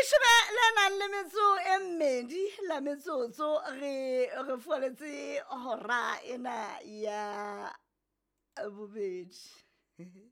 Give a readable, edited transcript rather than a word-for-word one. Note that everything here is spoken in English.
leshome le nang le metso e mmedi la metsotso re foletse hora ena ya bobedi.